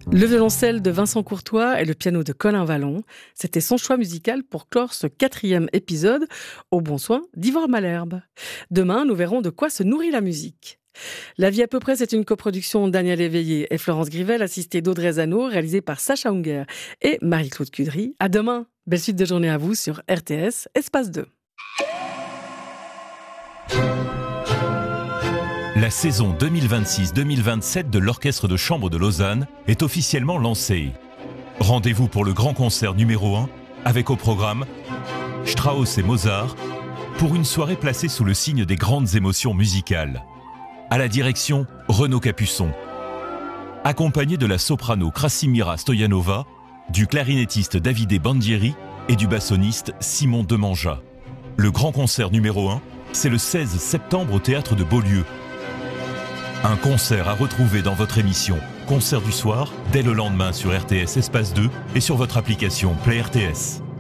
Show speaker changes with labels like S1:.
S1: Le violoncelle de Vincent Courtois et le piano de Colin Vallon, c'était son choix musical pour clore ce 4e épisode au bon soin d'Ivor Malherbe. Demain, nous verrons de quoi se nourrit la musique. La vie à peu près, c'est une coproduction Daniel Éveillé et Florence Grivel, assistée d'Audrey Zano, réalisée par Sacha Unger et Marie-Claude Cudry. À demain. Belle suite de journée à vous sur RTS, Espace 2.
S2: La saison 2026-2027 de l'Orchestre de Chambre de Lausanne est officiellement lancée. Rendez-vous pour le grand concert numéro 1 avec au programme Strauss et Mozart pour une soirée placée sous le signe des grandes émotions musicales. À la direction, Renaud Capuçon. Accompagné de la soprano Krasimira Stoyanova, du clarinettiste Davide Bandieri et du bassoniste Simon Demanja. Le grand concert numéro 1, c'est le 16 septembre au Théâtre de Beaulieu. Un concert à retrouver dans votre émission Concert du soir, dès le lendemain sur RTS Espace 2 et sur votre application Play RTS.